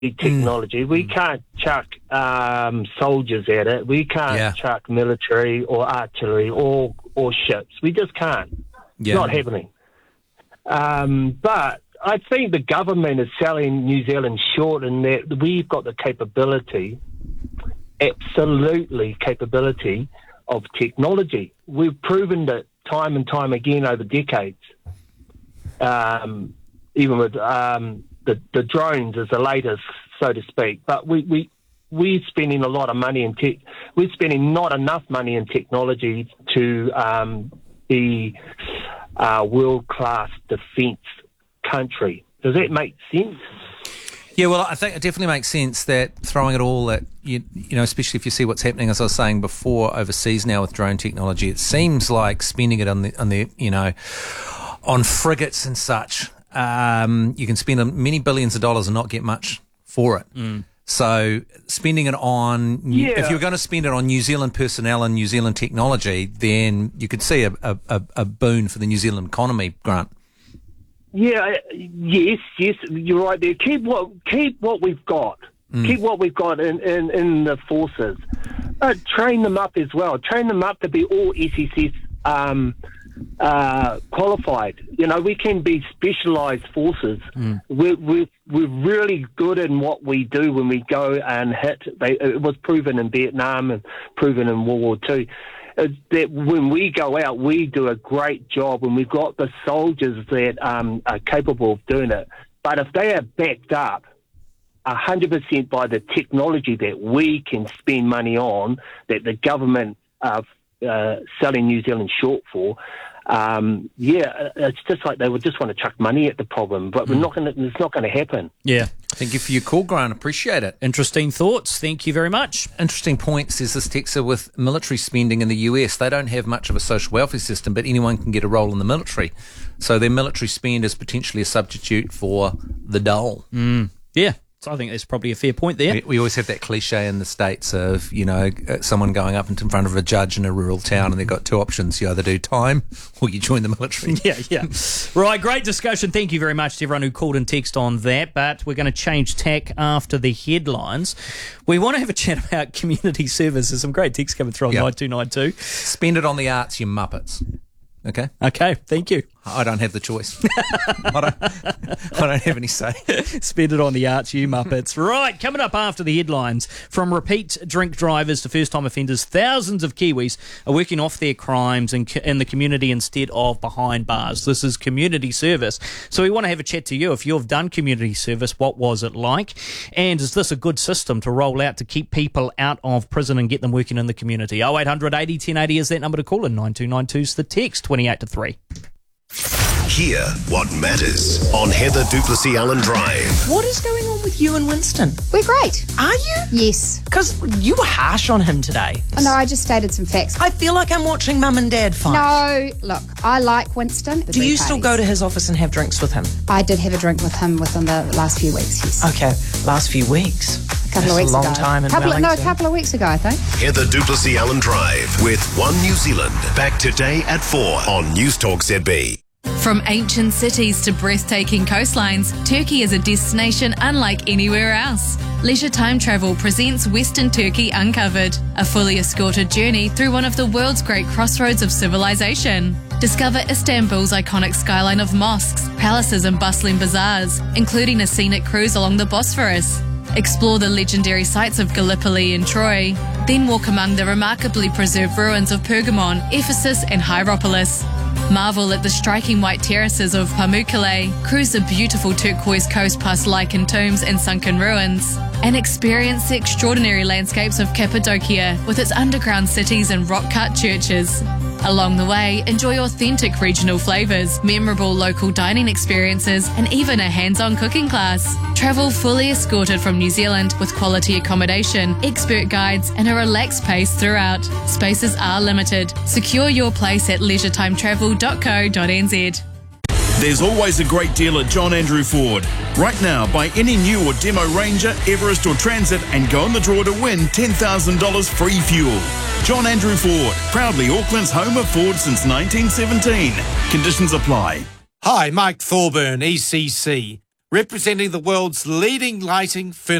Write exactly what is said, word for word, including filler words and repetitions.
technology. Mm. We can't chuck um, soldiers at it. We can't yeah. chuck military or artillery or or ships. We just can't. Yeah. Not happening. Um, but I think the government is selling New Zealand short in that we've got the capability, absolutely capability of technology. We've proven that time and time again over decades. Um, even with um, the, the drones as the latest, so to speak. But we, we, we're spending a lot of money in tech. We're spending not enough money in technology to um, be a world-class defence country. Does that make sense? Yeah, well, I think it definitely makes sense that throwing it all at, you, you know, especially if you see what's happening, as I was saying before, overseas now with drone technology, it seems like spending it on the, on the you know, on frigates and such, um, you can spend many billions of dollars and not get much for it. Mm. So spending it on, yeah. if you're going to spend it on New Zealand personnel and New Zealand technology, then you could see a, a, a boon for the New Zealand economy, Grant. Yeah, yes, yes, you're right there. Keep what keep what we've got. Mm. Keep what we've got in, in, in the forces. Uh, train them up as well. Train them up to be all S S S um, uh, qualified. You know, we can be specialised forces. Mm. We're, we're, we're really good in what we do when we go and hit. They, it was proven in Vietnam and proven in World War Two. That when we go out, we do a great job, and we've got the soldiers that um, are capable of doing it. But if they are backed up one hundred percent by the technology that we can spend money on, that the government are uh, selling New Zealand short for, um, yeah, it's just like they would just want to chuck money at the problem. But we're not going to. It's not going to happen. Yeah. Thank you for your call, Grant. Appreciate it. Interesting thoughts. Thank you very much. Interesting point, says this texter, with military spending in the U S. They don't have much of a social welfare system, but anyone can get a role in the military. So their military spend is potentially a substitute for the dole. Mm. Yeah. So I think that's probably a fair point there. We, we always have that cliche in the States of, you know, someone going up in front of a judge in a rural town and they've got two options. You either do time or you join the military. Yeah, yeah. Right, great discussion. Thank you very much to everyone who called and texted on that. But we're going to change tack after the headlines. We want to have a chat about community service. There's some great texts coming through on yep. nine two nine two. Spend it on the arts, you muppets. Okay. Okay, thank you. I don't have the choice. I, don't, I don't have any say. Spend it on the arts, you muppets. Right, coming up after the headlines, from repeat drink drivers to first-time offenders, thousands of Kiwis are working off their crimes in, in the community instead of behind bars. This is community service. So we want to have a chat to you. If you've done community service, what was it like? And is this a good system to roll out to keep people out of prison and get them working in the community? oh eight hundred eighty ten eighty is that number to call, and nine two nine two is the text, twenty-eight to three. Hear what matters on Heather Duplessis Allen Drive. What is going on with you and Winston? We're great. Are you? Yes. Because you were harsh on him today. Oh, no, I just stated some facts. I feel like I'm watching Mum and Dad fight. No, look, I like Winston. Do you still go to his office and have drinks with him? I did have a drink with him within the last few weeks, yes. Okay, last few weeks. A couple That's of weeks a long ago. time in couple Wellington. of, No, a couple of weeks ago, I think. Heather Duplessis Allen Drive with One New Zealand. Back today at four on News Talk Z B. From ancient cities to breathtaking coastlines, Turkey is a destination unlike anywhere else. Leisure Time Travel presents Western Turkey Uncovered, a fully escorted journey through one of the world's great crossroads of civilization. Discover Istanbul's iconic skyline of mosques, palaces and bustling bazaars, including a scenic cruise along the Bosphorus. Explore the legendary sites of Gallipoli and Troy, then walk among the remarkably preserved ruins of Pergamon, Ephesus and Hierapolis. Marvel at the striking white terraces of Pamukkale, cruise the beautiful turquoise coast past lichened tombs and sunken ruins, and experience the extraordinary landscapes of Cappadocia with its underground cities and rock-cut churches. Along the way, enjoy authentic regional flavours, memorable local dining experiences, and even a hands-on cooking class. Travel fully escorted from New Zealand with quality accommodation, expert guides, and a relaxed pace throughout. Spaces are limited. Secure your place at leisure time travel dot co dot n z. There's always a great deal at John Andrew Ford. Right now, buy any new or demo Ranger, Everest or Transit and go in the draw to win ten thousand dollars free fuel. John Andrew Ford, proudly Auckland's home of Ford since nineteen seventeen. Conditions apply. Hi, Mike Thorburn, E C C. representing the world's leading lighting, furniture